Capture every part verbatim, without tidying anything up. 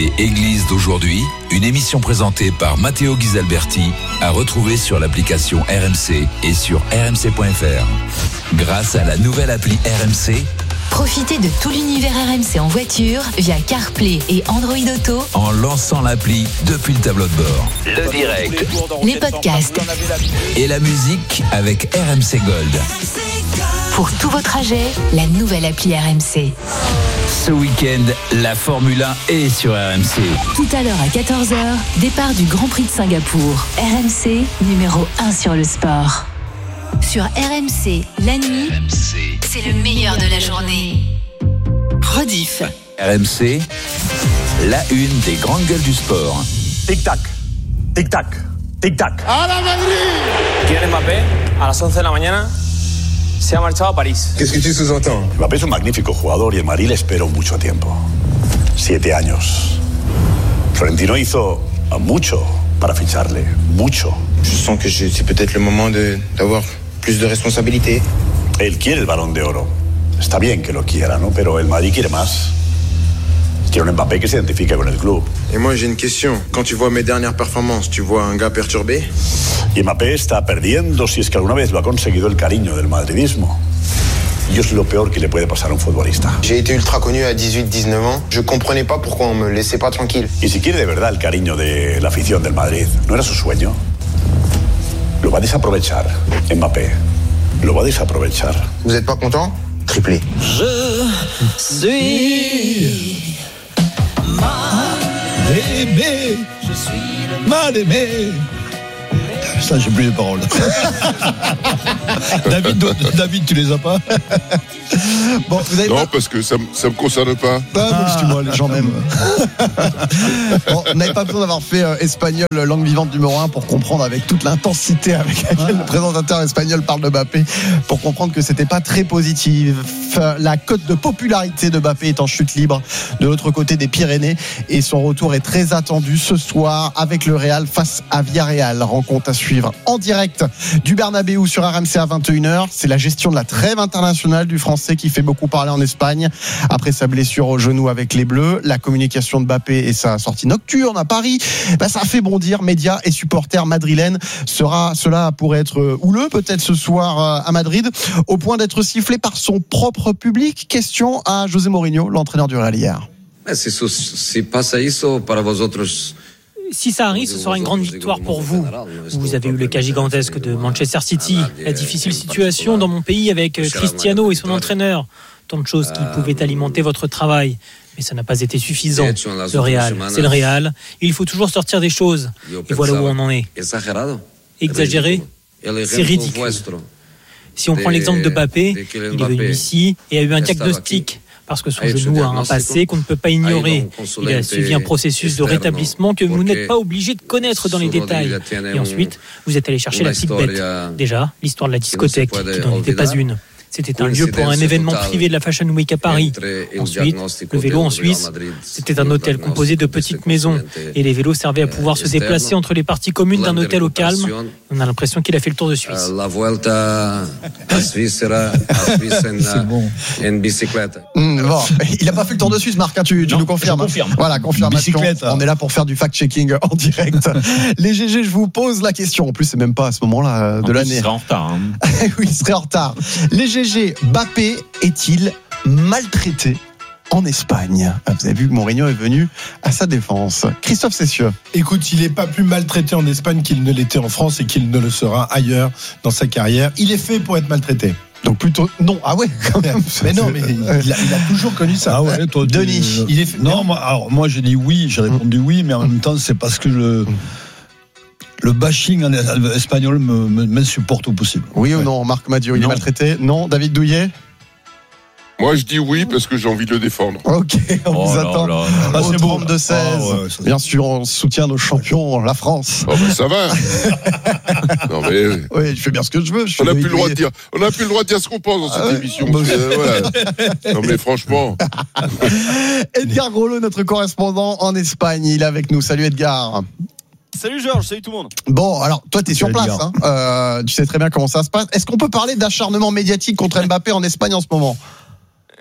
R M C Église d'aujourd'hui, une émission présentée par Matteo Ghisalberti, à retrouver sur l'application R M C et sur r m c point f r. Grâce à la nouvelle appli R M C, profitez de tout l'univers R M C en voiture via CarPlay et Android Auto en lançant l'appli depuis le tableau de bord. Le direct, les podcasts et la musique avec R M C Gold. Pour tous vos trajets, la nouvelle appli R M C. Ce week-end, la Formule un est sur R M C. Tout à l'heure à quatorze heures, départ du Grand Prix de Singapour. R M C, numéro un sur le sport. Sur R M C, la nuit, R M C. C'est le meilleur de la journée. Rediff. R M C, la une des grandes gueules du sport. Tic-tac, tic-tac, tic-tac. ¡A la Madrid! Kylian Mbappé, a las once de la mañana, se ha marchado a París. Qu'est-ce que tu sous-entends? Mbappé es un magnífico jugador y el Madrid le esperó mucho tiempo. Siete años. Florentino hizo mucho para ficharle, mucho. Je sens que je, c'est peut-être le moment de, d'avoir plus de responsabilités. Él quiere el Balón de Oro. Está bien que lo quiera, ¿no? Pero el Madrid quiere más. Quiere un Mbappé que se identifique con el club. Et moi, j'ai une question. Quand tu vois mes dernières performances, tu vois un gars perturbé? Y Mbappé está perdiendo, si es que alguna vez lo ha conseguido, el cariño del madridismo. Y es lo peor que le puede pasar a un futbolista. J'ai été ultra connu à dix-huit dix-neuf ans. Je comprenais pas pourquoi on me laissait pas tranquille. Y si quiere de verdad el cariño de la afición del Madrid, ¿no era su sueño? Lo va a desaprovechar, Mbappé. Lo va a desaprovechar. Vous êtes pas content? Triplé. Je suis mal aimé. Je suis mal aimé. Ça, j'ai plus les paroles. David, David, tu les as pas? Bon, vous avez non, pas... parce que ça ne me concerne pas. Ah, ah, excuse-moi, les gens m'aiment. Bon, vous n'avez pas besoin d'avoir fait euh, espagnol, langue vivante numéro un, pour comprendre avec toute l'intensité avec laquelle ah. le présentateur espagnol parle de Mbappé, pour comprendre que c'était pas très positif. La cote de popularité de Mbappé est en chute libre de l'autre côté des Pyrénées et son retour est très attendu ce soir avec le Real face à Villarreal. Rencontre à suivre en direct du Bernabéu sur R M C à vingt et une heures. C'est la gestion de la trêve internationale du Français qui fait beaucoup parler en Espagne après sa blessure au genou avec les Bleus. La communication de Mbappé et sa sortie nocturne à Paris, bah ça fait bondir médias et supporters madrilènes. Sera, cela pourrait être houleux peut-être ce soir à Madrid, au point d'être sifflé par son propre public. Question à José Mourinho, l'entraîneur du Real hier. Si pasa eso para vosotros. Si ça arrive, ce sera une grande victoire pour vous. Vous avez eu le cas gigantesque de Manchester City, la difficile situation dans mon pays avec Cristiano et son entraîneur. Tant de choses qui pouvaient alimenter votre travail. Mais ça n'a pas été suffisant. Le Real, c'est le Real. Il faut toujours sortir des choses. Et voilà où on en est. Exagéré, c'est ridicule. Si on prend l'exemple de Mbappé, il est venu ici et a eu un diagnostic. Parce que son genou a un passé qu'on ne peut pas ignorer. Il a suivi un processus de rétablissement que vous n'êtes pas obligé de connaître dans les détails. Et ensuite, vous êtes allé chercher la petite bête. Déjà, l'histoire de la discothèque, qui n'en était pas une. C'était un lieu pour un événement privé de la Fashion Week à Paris. Ensuite, le vélo en Suisse, c'était un hôtel composé de petites maisons. Et les vélos servaient à pouvoir se déplacer entre les parties communes d'un hôtel au calme. On a l'impression qu'il a fait le tour de Suisse. La Vuelta à Svizzera, C'est bon. En bicyclette. Mmh, bon. Il n'a pas fait le tour de Suisse, Marc, hein, tu, tu non, nous confirmes. Confirme. Voilà, confirmation. On est là pour faire du fact-checking en direct. Les G G, je vous pose la question. En plus, c'est même pas à ce moment-là de en l'année. Il serait en retard. Hein. Oui, il serait en retard. Les G G, Mbappé est-il maltraité en Espagne? Vous avez vu que Mourinho est venu à sa défense. Christophe Cessieux. Écoute, il n'est pas plus maltraité en Espagne qu'il ne l'était en France et qu'il ne le sera ailleurs dans sa carrière. Il est fait pour être maltraité. Donc plutôt non. Ah ouais, quand même. Mais non, mais il a, il a toujours connu ça. Ah ouais, toi, Denis. Il est fait... Non, moi, alors moi j'ai dit oui, j'ai répondu oui, mais en même temps c'est parce que je... le bashing en espagnol me, me, m'insupporte au possible. Oui ou non, Marc Madiot, il non. est maltraité? Non, David Douillet? Moi, je dis oui parce que j'ai envie de le défendre. Ok, on oh vous là attend là là. Au ah, trente-deux seize. Ah ouais, bien sûr, on soutient nos champions, la France. Oh ben ça va. Non mais. Oui, je fais bien ce que je veux. Je on n'a plus le droit de dire. On n'a plus le droit de dire ce qu'on pense dans cette ah ouais. émission. Bah, euh, voilà. Non mais franchement. Edgar Grolot, notre correspondant en Espagne, il est avec nous. Salut Edgar. Salut Georges, salut tout le monde. Bon, alors toi t'es sur place, hein. euh, tu sais très bien comment ça se passe. Est-ce qu'on peut parler d'acharnement médiatique contre Mbappé en Espagne en ce moment ?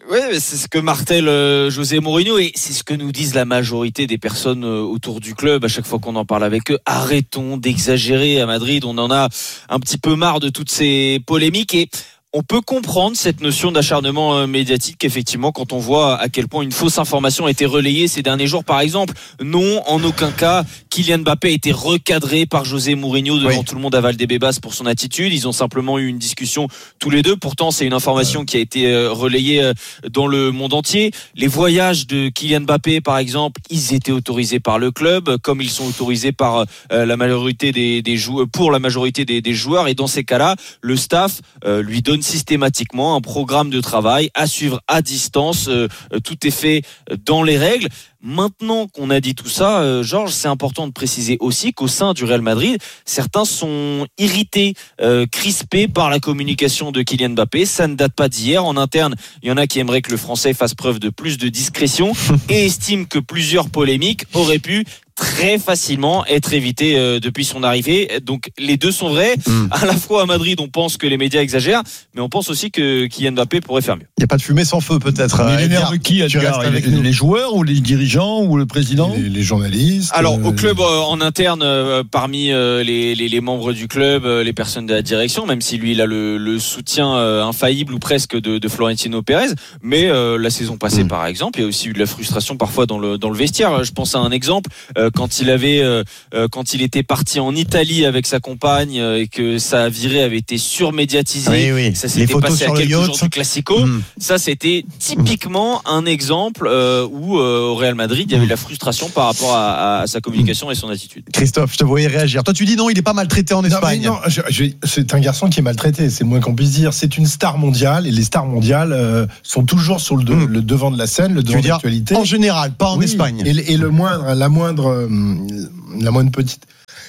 Oui, c'est ce que martèle euh, José Mourinho et c'est ce que nous disent la majorité des personnes euh, autour du club à chaque fois qu'on en parle avec eux. Arrêtons d'exagérer à Madrid, on en a un petit peu marre de toutes ces polémiques et on peut comprendre cette notion d'acharnement médiatique effectivement quand on voit à quel point une fausse information a été relayée ces derniers jours. Par exemple, non, en aucun cas, Kylian Mbappé a été recadré par José Mourinho devant oui. tout le monde à Valdebebas pour son attitude. Ils ont simplement eu une discussion tous les deux. Pourtant, c'est une information qui a été relayée dans le monde entier. Les voyages de Kylian Mbappé, par exemple, ils étaient autorisés par le club, comme ils sont autorisés par la majorité des, des joueurs, pour la majorité des, des joueurs. Et dans ces cas-là, le staff euh, lui donne systématiquement un programme de travail à suivre à distance. Euh, tout est fait dans les règles. Maintenant qu'on a dit tout ça, euh, Georges, c'est important de préciser aussi qu'au sein du Real Madrid, certains sont irrités, euh, crispés par la communication de Kylian Mbappé. Ça ne date pas d'hier. En interne, il y en a qui aimeraient que le Français fasse preuve de plus de discrétion et estiment que plusieurs polémiques auraient pu très facilement être évité euh, depuis son arrivée. Donc les deux sont vrais. Mm. À la fois à Madrid, on pense que les médias exagèrent, mais on pense aussi que Kylian Mbappé pourrait faire mieux. Il n'y a pas de fumée sans feu peut-être. Mais il énerve qui, Edgar, les, les joueurs ou les dirigeants ou le président, les, les journalistes. Alors euh... au club euh, en interne, euh, parmi euh, les, les, les membres du club, euh, les personnes de la direction, même si lui il a le, le soutien euh, infaillible ou presque de, de Florentino Pérez, mais euh, la saison passée mm. par exemple, il y a aussi eu de la frustration parfois dans le dans le vestiaire. Je pense à un exemple. Euh, quand il avait euh, quand il était parti en Italie avec sa compagne euh, et que sa virée avait été surmédiatisée, oui, oui. ça s'était passé à quelques jours du Classico. Mmh. Ça c'était typiquement un exemple euh, où euh, au Real Madrid il y avait de la frustration par rapport à, à sa communication et son attitude. Christophe, je te voyais réagir. Toi tu dis non, il n'est pas maltraité en Espagne. Non, non je, je, c'est un garçon qui est maltraité, c'est le moins qu'on puisse dire. C'est une star mondiale et les stars mondiales euh, sont toujours sur le, de, mmh. le devant de la scène, le devant de l'actualité. En général, pas en oui. Espagne. Et, et le moindre, la moindre, euh, la moindre petite.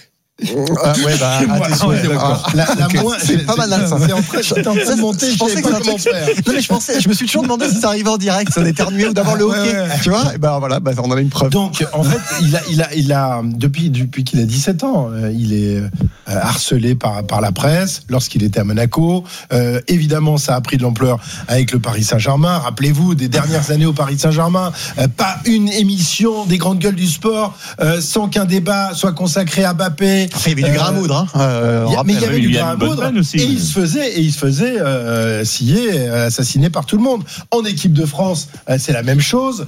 Ah ouais bah ah, t'es souhait, ah, la, la okay. moins, c'est, c'est pas mal ça. C'est en train, j'étais en train de monter, je pensais pas comment faire. Non mais je pensais, je me suis toujours demandé si ça arrivait en direct, si on éternuait ou d'avoir le hockey, ouais, ouais. tu vois. Et ben voilà, bah, on en a une preuve. Donc en fait, il a, il a, il a depuis depuis qu'il a dix-sept ans, il est euh, harcelé par par la presse lorsqu'il était à Monaco. Euh, évidemment, ça a pris de l'ampleur avec le Paris Saint-Germain. Rappelez-vous des dernières années au Paris Saint-Germain, euh, pas une émission des grandes gueules du sport euh, sans qu'un débat soit consacré à Mbappé. Enfin, il y avait du grain à moudre, hein. Euh, il y a, mais il y avait du grain à moudre, et il se faisait, et il se faisait euh, scier, euh, assassiner par tout le monde. En équipe de France, euh, c'est la même chose.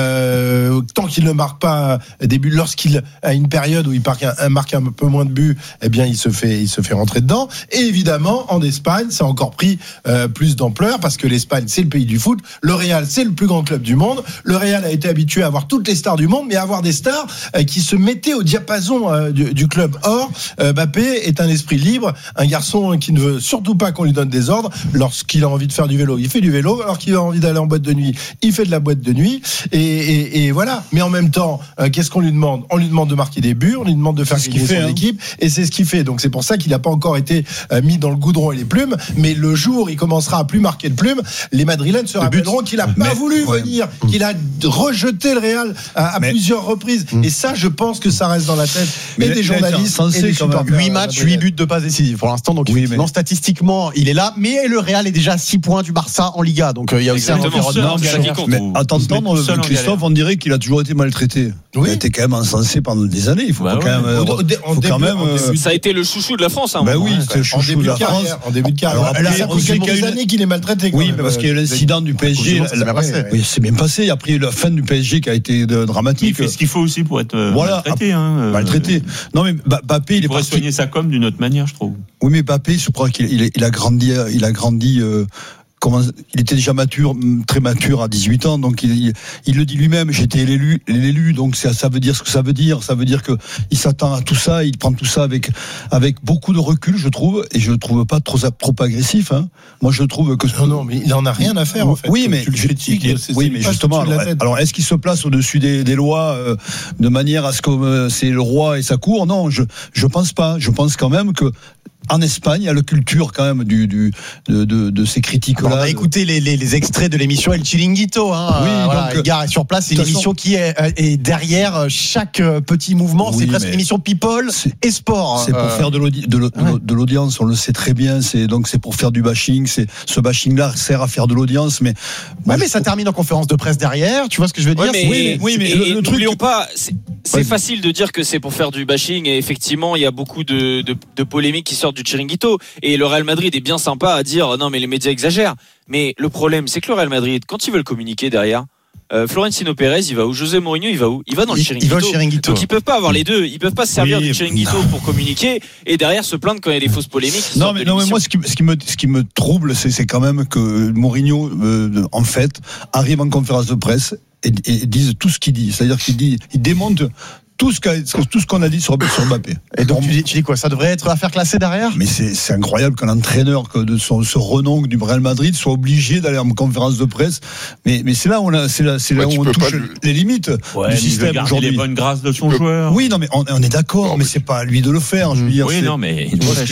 Euh, tant qu'il ne marque pas des buts, lorsqu'il a une période où il marque un, marque un peu moins de buts, eh bien, il se fait, il se fait rentrer dedans. Et évidemment, en Espagne, ça a encore pris euh, plus d'ampleur parce que l'Espagne, c'est le pays du foot. Le Real, c'est le plus grand club du monde. Le Real a été habitué à avoir toutes les stars du monde, mais à avoir des stars euh, qui se mettaient au diapason euh, du, du club. Or, euh, Mbappé est un esprit libre, un garçon qui ne veut surtout pas qu'on lui donne des ordres. Lorsqu'il a envie de faire du vélo, il fait du vélo. Alors qu'il a envie d'aller en boîte de nuit, il fait de la boîte de nuit. Et, et, et voilà. Mais en même temps, euh, qu'est-ce qu'on lui demande ? On lui demande de marquer des buts, on lui demande de faire gagner son hein. équipe, et c'est ce qu'il fait. Donc c'est pour ça qu'il n'a pas encore été euh, mis dans le goudron et les plumes. Mais le jour où il commencera à plus marquer de plumes, les Madrilènes se rappelleront qu'il n'a pas voulu ouais. venir, qu'il a rejeté le Real à, à plusieurs reprises. Mmh. Et ça, je pense que ça reste dans la tête mais et des journalistes et des supporters. huit matchs, huit buts de passes décisives pour l'instant. Donc, oui, mais... statistiquement, il est là. Mais le Real est déjà à six points du Barça en Liga. Donc, il y a aussi un environnement. Mais attends, Christophe, on dirait qu'il a toujours été maltraité. Oui. Il a été quand même encensé pendant des années. Il faut bah quand ouais. même. Faut faut quand même euh... Ça a été le chouchou de la France. Hein, bah oui, c'était le chouchou de la France. En début de carrière. Alors, ça fait quelques années qu'il est maltraité. Oui, mais parce qu'il y a eu l'incident du P S G. Oui, c'est bien passé. Après, la fin du P S G qui a été dramatique. Il fait ce qu'il faut aussi pour être maltraité. Maltraité. Non, mais Mbappé, il est pourrait soigner sa com d'une autre manière, je trouve. Oui, mais Mbappé, je crois qu'il il a grandi, il a grandi. Euh, comment, il était déjà mature, très mature à dix-huit ans, donc il, il, il le dit lui-même. J'étais l'élu, l'élu, donc ça, ça veut dire ce que ça veut dire. Ça veut dire que il s'attend à tout ça, il prend tout ça avec avec beaucoup de recul, je trouve, et je le trouve pas trop trop agressif. Hein. Moi, je trouve que non, non, mais il en a rien à faire en fait. Oui, mais je, oui, mais justement, alors, alors est-ce qu'il se place au-dessus des, des lois euh, de manière à ce que euh, c'est le roi et sa cour ? Non, je je pense pas. Je pense quand même que en Espagne, il y a la culture quand même du, du de, de, de ces critiques-là. On a écouté les, les, les extraits de l'émission El Chiringuito. Hein. Oui, euh, voilà, donc, Edgar est sur place. C'est une émission façon, qui est, est derrière chaque petit mouvement. Oui, c'est presque une émission people et sport. C'est pour euh... faire de, l'audi- de, de, ouais. de l'audience. On le sait très bien. C'est donc c'est pour faire du bashing. C'est ce bashing-là sert à faire de l'audience, mais ouais, mais ça termine en conférence de presse derrière. Tu vois ce que je veux dire? Ouais, mais, oui, oui, mais et, le, et le n'oublions truc... pas. C'est, c'est facile de dire que c'est pour faire du bashing et effectivement, il y a beaucoup de, de, de polémiques qui sortent du Chiringuito. Et le Real Madrid est bien sympa à dire non mais les médias exagèrent. Mais le problème c'est que le Real Madrid, quand ils veulent communiquer derrière, euh, Florentino Pérez il va où, José Mourinho il va où, il va dans le Chiringuito. Il va au Chiringuito. Donc ils peuvent pas avoir les deux. Ils peuvent pas se servir oui, du Chiringuito non. pour communiquer et derrière se plaindre quand il y a des fausses polémiques. Non mais non mais moi ce qui, ce qui me ce qui me trouble c'est c'est quand même que Mourinho euh, en fait arrive en conférence de presse et, et dise tout ce qu'il dit. C'est-à-dire qu'il dit il démonte tout ce, tout ce qu'on a dit sur, sur Mbappé. Et donc, tu dis, tu dis quoi? Ça devrait être affaire classée derrière? Mais c'est, c'est incroyable qu'un entraîneur que de son, ce renom du Real Madrid soit obligé d'aller en conférence de presse. Mais, mais c'est là où on, a, c'est là, c'est là ouais, où on touche le... les limites ouais, du système aujourd'hui. Les bonnes grâces de son joueur. Oui, non, mais on, on est d'accord, non, mais, mais c'est pas à lui de le faire. Je veux dire, oui, c'est... non, mais.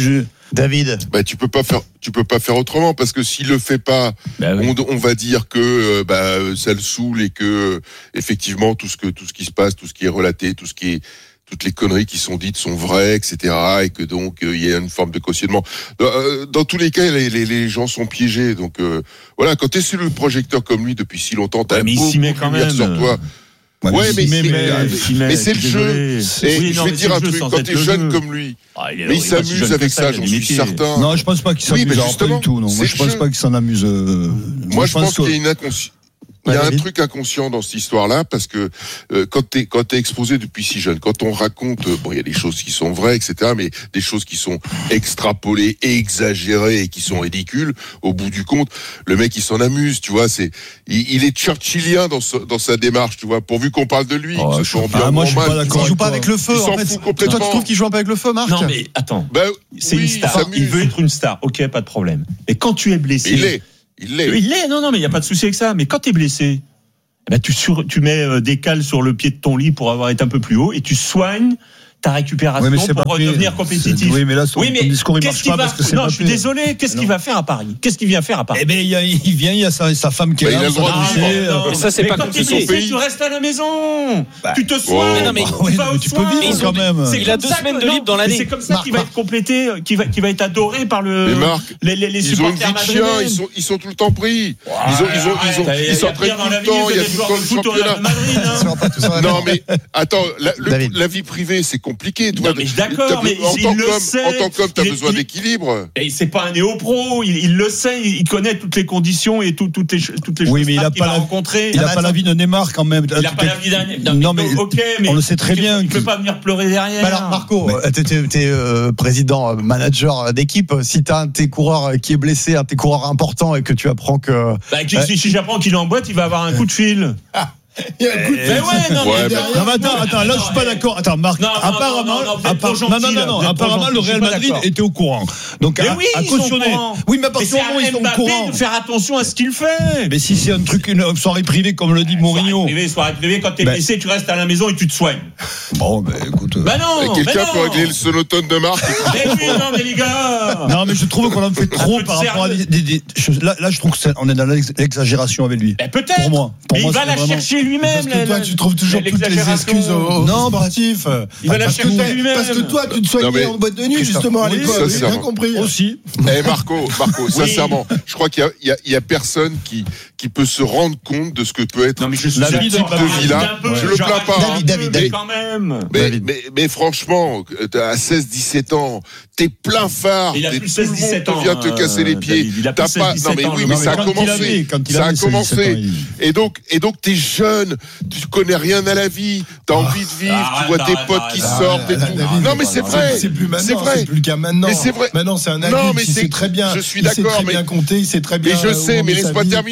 David, bah tu peux pas faire, tu peux pas faire autrement parce que s'il le fait pas, bah oui. on, on va dire que euh, bah ça le saoule et que effectivement tout ce que tout ce qui se passe, tout ce qui est relaté, tout ce qui est toutes les conneries qui sont dites sont vraies, et cetera. Et que donc il euh, y a une forme de cautionnement. Dans, euh, dans tous les cas, les, les, les gens sont piégés. Donc euh, voilà, quand t'es sur le projecteur comme lui depuis si longtemps, t'as ouais, beaucoup de lumière sur toi. Ouais, ouais mais, mais, mais, mais, mais c'est le jeu. Et oui, je non, vais te dire un truc, quand t'es jeune comme lui, ah, il mais il s'amuse avec ça, j'en suis certain. Non, je pense pas qu'il s'amuse. Oui, pas du tout. Non, moi, je pense pas qu'il s'en amuse. Euh, moi, moi, je pense, pense qu'il y a une inconscience. Il y a un truc inconscient dans cette histoire-là parce que euh, quand t'es quand t'es exposé depuis si jeune, quand on raconte, euh, bon, il y a des choses qui sont vraies, et cetera, mais des choses qui sont extrapolées, exagérées et qui sont ridicules. Au bout du compte, le mec il s'en amuse, tu vois. C'est il, il est churchillien dans ce, dans sa démarche, tu vois. Pourvu qu'on parle de lui, oh, que ce soit bien ah, moi, je suis mal, pas d'accord. Il joue pas avec le feu. Il en s'en fait. fout complètement. Toi, tu trouves qu'il joue pas avec le feu, Marc? Non, mais attends. Ben, c'est oui, une star. Il veut être une star. Ok, pas de problème. Et quand tu es blessé, il l'est. Il l'est. Il l'est. Non, non, mais il y a pas de souci avec ça. Mais quand tu es blessé. Ben tu, sur, tu mets des cales sur le pied de ton lit pour avoir été un peu plus haut et tu soignes ta récupération oui, pour Mbappé, devenir compétitif. Oui, mais là, son, oui, mais ton discours, il marche pas parce que c'est Non, Mbappé. je suis désolé. Qu'est-ce non. qu'il va faire à Paris? Qu'est-ce qu'il vient faire à Paris? Eh ben, il, y a, il vient, il y a sa, sa femme qui est bah, là. Il a le droit de vivre. Mais ça, c'est mais pas quand tu es blessé, tu restes à la maison. Bah, tu te soignes. Oh. Non, mais tu vas au tu peux vivre quand même. Il a deux semaines de libre dans l'année. C'est comme ça qu'il va être complété, qui va, qui va être adoré par le. Mais Marc, les, les, les supporters madrilènes. Ils sont, ils sont tout le temps pris. Ils ont, ils ont, ils ont, ils s'entraînent tout le temps. Il y a tout le temps le championnat. Non, mais attends, la vie privée, c'est compliqué. D'accord, mais en tant qu'homme, en tant qu'homme, t'as besoin il, d'équilibre. Et c'est pas un néo-pro, il, il le sait, il connaît toutes les conditions et tout, toutes les toutes les oui, choses mais il a qu'il pas va la, rencontrer. Il a pas la vie de Neymar quand même. Il a pas la vie d'un. Non, non mais, ok, mais on le sait très bien. Il peut pas venir pleurer derrière. Bah alors Marco, mais... t'es, t'es, t'es euh, président, manager d'équipe. Si t'as un de tes coureurs qui est blessé, un de tes coureurs important et que tu apprends que. Bah, si, si j'apprends qu'il est en boîte, il va avoir un coup de fil. Il y a un coup de mais ouais, non, ouais, mais, non, mais attends, attends, là, je suis pas d'accord. Attends, Marc, non, non, apparemment, non, non, non, appar- gentil, non, non, non, non, apparemment, le Real Madrid d'accord. était au courant. Donc, mais à, oui, à cautionner. Oui, mais à partir du moment où ils sont au courant. De faire attention à ce qu'il fait. Mais si c'est un truc, une soirée privée, comme le dit Mourinho. Soirée privée, soirée privée, quand t'es ben... blessé, tu restes à la maison et tu te soignes. Bon, ben, écoute. Bah non, mais quelqu'un mais peut régler le sonotone de Marc. Mais oui, non, mais les gars. Non, mais je trouve qu'on en fait trop par rapport à des, des, des là, là, je trouve qu'on est dans l'exagération avec lui. Ben peut-être. Pour moi. Mais il va la chercher lui-même. Parce que toi, tu trouves toujours toutes les excuses aux sportifs. Il va la chercher lui-même. Parce que toi, tu te soignais en boîte de nuit, justement, à l'époque. J'ai bien compris. Aussi. Eh, Marco, Marco, sincèrement, je crois qu'il y a, il y a personne qui, qui peut se rendre compte de ce que peut être non, mais je suis la vie de vie-là. Je le plains pas. David, David, David. Quand même. Mais, mais, mais franchement, à seize dix-sept ans, t'es plein phare. Il a plus seize dix-sept ans. Vient te casser les pieds. Il a plus seize dix-sept ans. Non, mais oui, mais ça a commencé. Ça a commencé. Et donc, et donc, t'es jeune, tu connais rien à la vie, t'as envie de vivre, tu vois tes potes qui sortent et tout. Non, mais c'est vrai. C'est plus maintenant. C'est vrai. C'est plus le cas maintenant. Mais c'est vrai. Maintenant, c'est un adulte. Il sait très bien. Je suis d'accord, mais il sait très bien compter. Il sait très bien. Mais je sais, mais laisse-moi terminer.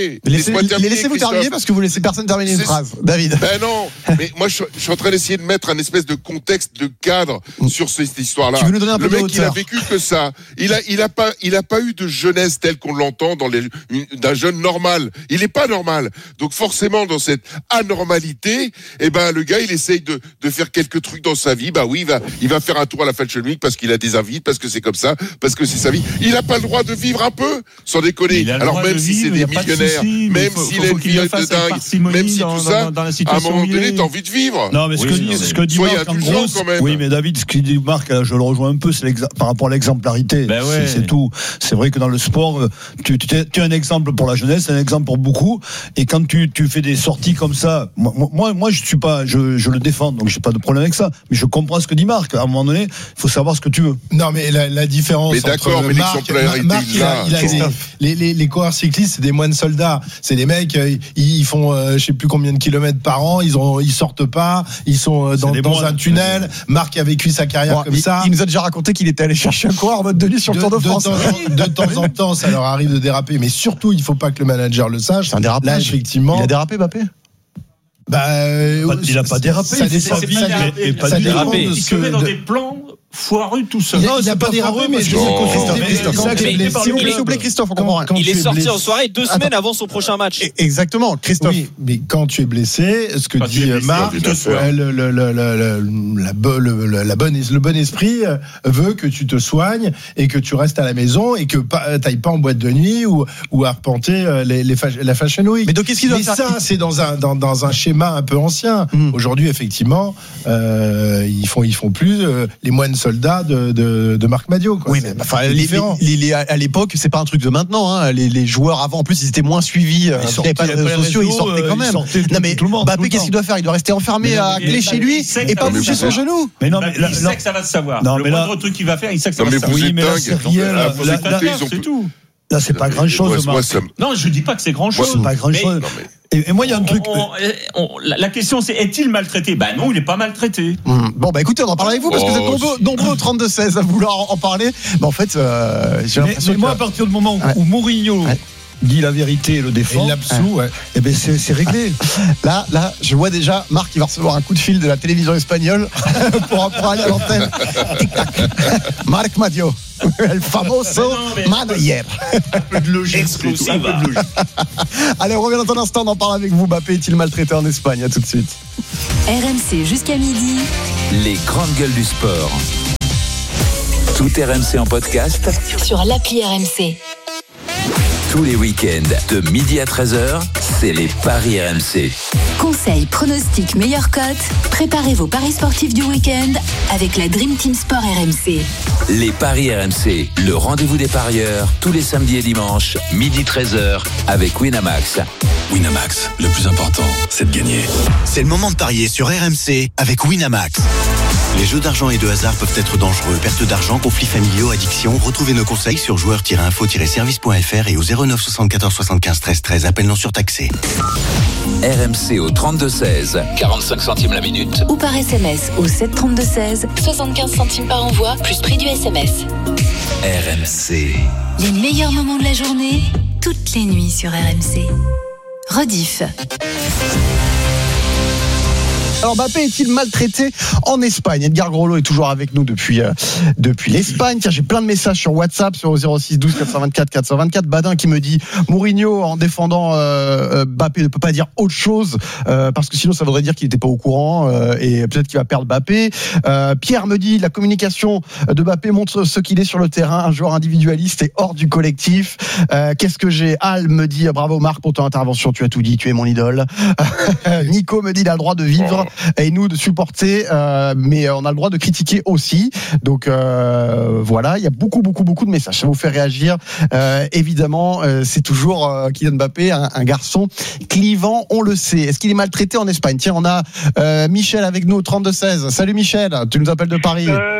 terminer. Laissez, Laisse-moi terminer. Laissez-vous terminer parce que vous laissez personne terminer une C'est... phrase. David. Ben non, mais moi je, je suis en train d'essayer de mettre un espèce de contexte, de cadre sur cette histoire-là. Tu veux nous donner un Le peu de mec, il a hauteur. vécu que ça. Il a, il a pas, il a pas eu de jeunesse telle qu'on l'entend dans les, une, d'un jeune normal. Il est pas normal. Donc forcément, dans cette anormalité, eh ben le gars, il essaye de, de faire quelques trucs dans sa vie. Bah oui, il va, il va faire un tour à la Fashion Week parce qu'il a des invites, parce que c'est comme ça, parce que c'est sa vie. Il a pas le droit de vivre un peu, sans déconner. Alors même si c'est des millionnaires, même s'il a une vie de dingue, même si tout ça, à un moment donné, t'as envie de vivre. Non, mais ce que dit, ce que dit Marc, en gros, quand même. Oui, mais David, ce que dit Marc, je le rejoins un peu, c'est par rapport à l'exemplarité. Ben ouais. c'est, c'est tout. C'est vrai que dans le sport, tu, tu, tu es un exemple pour la jeunesse, un exemple pour beaucoup. Et quand tu, tu fais des sorties comme ça, moi, moi, moi je suis pas, je, je le défends, donc j'ai pas de problème avec ça. Mais je comprends ce que dit Marc. À un moment donné, il faut savoir ce que tu veux. Non, mais la, la différence mais entre mais Marc, Marc, il a, il a des, les, les, les coureurs cyclistes, c'est des moines soldats. C'est des mecs, ils, ils font, euh, je sais plus combien de kilomètres par an. Ils ont, ils sortent pas. Ils sont dans, dans un tunnel. Marc a vécu sa carrière bon, comme il, ça. Il nous a déjà raconté qu'il était allé chercher un coureur en mode de nuit sur le Tour de France. De temps, de temps en temps, ça leur arrive de déraper, mais surtout, il faut pas que le manager le sache. C'est un dérapage. Là, effectivement, il a dérapé, Mbappé. Bah, euh, il a pas dérapé. Ça, il ça, ça, ça, et pas ça dérapé. Il se met dans des plans foireux tout seul. Non, il n'a pas dérapé, mais je s'il vous plaît, Christophe, on comprend rien. Il est sorti en soirée deux semaines avant son prochain match. Exactement, Christophe. Oui, mais quand tu es blessé, ce que dit Marc, le bon esprit veut que tu te soignes et que tu restes à la maison et que tu n'ailles pas en boîte de nuit ou ou arpenter les, les la Fashion Week. Mais donc qu'est-ce qu'il doit faire ? Ça, c'est dans un dans dans un schéma un peu ancien. Mmh. Aujourd'hui, effectivement, euh, ils font ils font plus euh, les moines soldats de de, de Marc Madiot. Quoi. Oui, mais enfin, les, les, les, à l'époque, c'est pas un truc de maintenant. Hein. Les, les joueurs avant, en plus, ils étaient moins suivis. Ils n'avaient pas de réseaux sociaux, ils sortaient quand même. Non mais Mbappé, qu'est-ce qu'il doit faire ? Il doit rester enfermé à clé chez lui et pas bouger son genou. Mais non, il sait que ça va se savoir. Le moindre truc qu'il va faire, il sait que ça va se savoir. Oui, mais c'est rien. C'est tout. Là, c'est pas grand-chose, moi, moi, Non, je dis pas que c'est grand-chose. C'est pas grand-chose. Mais... Et, et moi, il y a un truc. On, on, la, la question, c'est est-il maltraité ? Ben non, il n'est pas maltraité. Mmh. Bon, bah écoutez, on en parle avec vous parce que vous êtes nombreux, nombreux au trente-deux seize à vouloir en parler. Mais en fait, euh, j'ai l'impression mais, mais que... moi, à partir du moment où, ouais. où Mourinho ouais. dit la vérité et le défend, et l'absout, ouais. et ben c'est, c'est réglé. Là, là, je vois déjà Marc qui va recevoir un coup de fil de la télévision espagnole pour, pour aller à l'antenne. Marc Madiot. El famoso manager. Un peu de logique. Exclusive. Un peu de logique. Allez, on revient dans un instant, on en parle avec vous. Mbappé est-il maltraité en Espagne ? À tout de suite. R M C jusqu'à midi. Les grandes gueules du sport. Tout R M C en podcast. Sur l'appli R M C. Tous les week-ends, de midi à treize heures, c'est les paris R M C. Conseils, pronostics, meilleures cotes. Préparez vos paris sportifs du week-end avec la Dream Team Sport R M C. Les paris R M C, le rendez-vous des parieurs, tous les samedis et dimanches, midi treize heures, avec Winamax. Winamax, le plus important, c'est de gagner. C'est le moment de parier sur R M C avec Winamax. Les jeux d'argent et de hasard peuvent être dangereux. Perte d'argent, conflits familiaux, addiction. Retrouvez nos conseils sur joueurs tiret info tiret service point f r et au zéro neuf soixante-quatorze soixante-quinze treize treize. Appel non surtaxé. R M C au trente-deux seize, quarante-cinq centimes la minute. Ou par S M S au sept trente-deux seize, soixante-quinze centimes par envoi, plus prix du S M S. R M C. Les meilleurs moments de la journée, toutes les nuits sur R M C. Rediff. Alors Mbappé est-il maltraité en Espagne ? Edgar Groslo est toujours avec nous depuis euh, depuis l'Espagne. Tiens, j'ai plein de messages sur WhatsApp sur zéro six douze quatre cent vingt-quatre quatre cent vingt-quatre. Badin qui me dit Mourinho en défendant euh, Mbappé ne peut pas dire autre chose euh, parce que sinon ça voudrait dire qu'il n'était pas au courant euh, et peut-être qu'il va perdre Mbappé. Euh, Pierre me dit la communication de Mbappé montre ce qu'il est sur le terrain, un joueur individualiste et hors du collectif. Euh, qu'est-ce que j'ai ? Al me dit bravo Marc pour ton intervention, tu as tout dit, tu es mon idole. Nico me dit il a le droit de vivre et nous de supporter, euh, mais on a le droit de critiquer aussi. Donc euh, voilà, il y a beaucoup, beaucoup, beaucoup de messages. Ça vous fait réagir. Euh, évidemment, euh, c'est toujours euh, Kylian Mbappé, un, un garçon clivant, on le sait. Est-ce qu'il est maltraité en Espagne ? Tiens, on a euh, Michel avec nous au trente-deux seize. Salut Michel, tu nous appelles de Paris. Euh...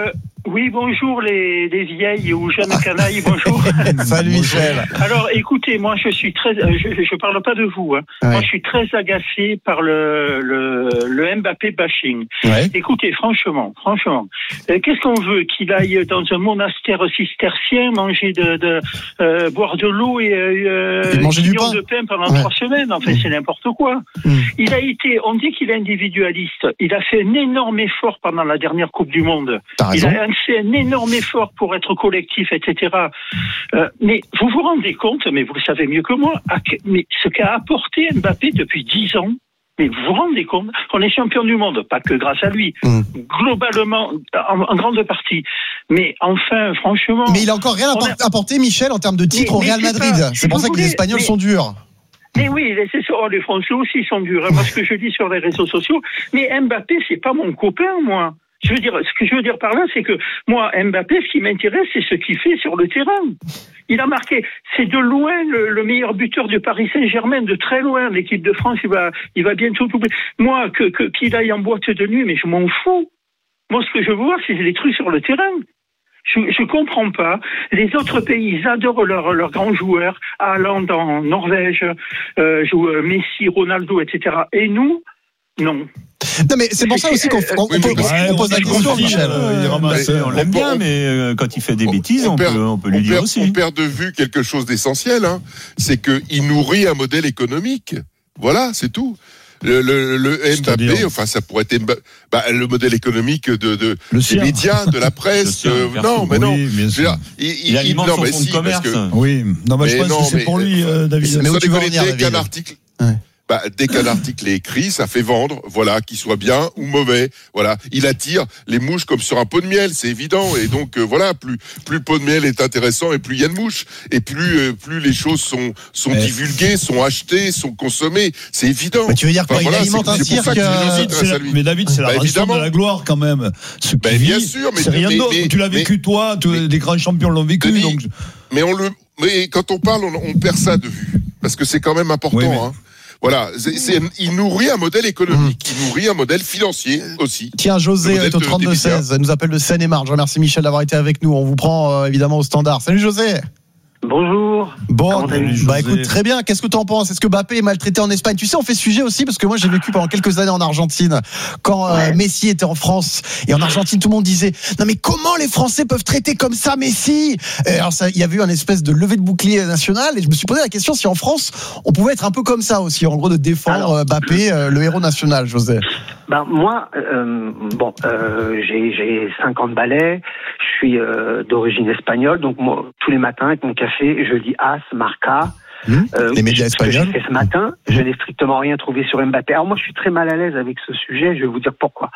Oui, bonjour les, les vieilles ou jeunes canailles, bonjour. Salut Michel. Alors écoutez, moi je suis très, je, je parle pas de vous, hein. Ouais. Moi je suis très agacé par le, le, le Mbappé bashing. Ouais. Écoutez, franchement, franchement, euh, qu'est-ce qu'on veut? Qu'il aille dans un monastère cistercien, manger de, de euh, boire de l'eau et, euh, et manger du pain. de pain pendant ouais. trois semaines. Enfin, mmh. c'est n'importe quoi. Mmh. Il a été, on dit qu'il est individualiste. Il a fait un énorme effort pendant la dernière Coupe du Monde. T'as il raison. a fait un énorme effort pour être collectif, et cetera. Euh, mais vous vous rendez compte, mais vous le savez mieux que moi, à, mais ce qu'a apporté Mbappé depuis dix ans. Mais vous vous rendez compte, on est champion du monde, pas que grâce à lui, mmh. globalement, en, en grande partie. Mais enfin, franchement... Mais il a encore rien a... apporté, Michel, en termes de titre au Real Madrid. Pas, c'est pour ça voulez, que les Espagnols mais... sont durs. Mais oui, c'est ça. Oh, les Français aussi sont durs. Moi, ce que je dis sur les réseaux sociaux, mais Mbappé, c'est pas mon copain, moi. Je veux dire, ce que je veux dire par là, c'est que moi, Mbappé, ce qui m'intéresse, c'est ce qu'il fait sur le terrain. Il a marqué, c'est de loin le, le meilleur buteur du Paris Saint-Germain, de très loin. L'équipe de France, il va, il va bientôt tout. Moi, que, que, qu'il aille en boîte de nuit, mais je m'en fous. Moi, ce que je veux voir, c'est les trucs sur le terrain. Je, je comprends pas. Les autres pays, ils adorent leurs leurs grands joueurs. Haaland en Norvège, euh, joue Messi, Ronaldo, et cetera. Et nous, non. Non mais c'est pour ça aussi qu'on on, oui, on, pose, ouais, on pose la question, Michel. Euh, il ramasse, on l'aime bien, mais euh, quand il fait des bêtises, on, on, perd, peut, on peut lui on dire perd, aussi. On perd de vue quelque chose d'essentiel, hein, c'est qu'il nourrit un modèle économique. Voilà, c'est tout. Le, le, le Mbappé, enfin ça pourrait être bah, le modèle économique de, de des médias, de la presse. Sien, euh, non, mais non. Oui, bien sûr. Il, il, il alimente non, son fonds si, de commerce. Que, oui, non, mais, mais je pense non, que c'est mais, pour lui, euh, David. Mais où tu veux en venir, David ? Dès qu'un article. Ouais. Bah, dès qu'un article est écrit, ça fait vendre, voilà, qu'il soit bien ou mauvais, voilà. Il attire les mouches comme sur un pot de miel, c'est évident. Et donc, euh, voilà, plus plus le pot de miel est intéressant et plus il y a de mouches, et plus euh, plus les choses sont sont mais... divulguées, sont achetées, sont consommées, c'est évident. Mais tu veux dire quoi, enfin, voilà, il alimente un cirque euh... Mais David, c'est la bah, rançon de la gloire quand même. Ce bah, vit, bien sûr, mais c'est rien d'autre. Tu l'as vécu mais, toi, mais, des grands champions l'ont vécu. Denis, donc... Mais on le, mais quand on parle, on, on perd ça de vue parce que c'est quand même important. Oui, mais... hein. Voilà, c'est, c'est, il nourrit un modèle économique, mmh. il nourrit un modèle financier aussi. Tiens, José est au trente-deux seize, nous appelle de Seine-et-Marne. Je remercie Michel d'avoir été avec nous. On vous prend euh, évidemment au standard. Salut José. Bonjour. Bon, bah écoute, très bien. Qu'est-ce que tu en penses ? Est-ce que Mbappé est maltraité en Espagne ? Tu sais, on fait sujet aussi parce que moi j'ai vécu pendant quelques années en Argentine quand ouais. euh, Messi était en France et en Argentine tout le monde disait non mais comment les Français peuvent traiter comme ça Messi ? Et alors ça, il y avait eu un espèce de levée de bouclier national et je me suis posé la question si en France on pouvait être un peu comme ça aussi, en gros de défendre alors, Mbappé, euh, le héros national, José. Ben moi, euh, bon, euh, j'ai j'ai cinquante balais, je suis euh, d'origine espagnole, donc moi tous les matins avec mon café, je dis As, Marca. Mmh, euh, les médias espagnols. Ce que j'ai fait ce matin, je n'ai strictement rien trouvé sur Mbappé. Alors moi, je suis très mal à l'aise avec ce sujet. Je vais vous dire pourquoi.